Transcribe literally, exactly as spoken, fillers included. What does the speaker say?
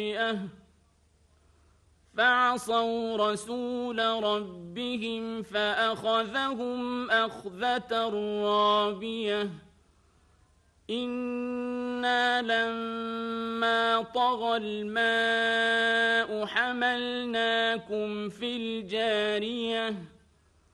فعصوا رسول ربهم فأخذهم أخذة رابية إنا لما طغى الماء حملناكم في الجارية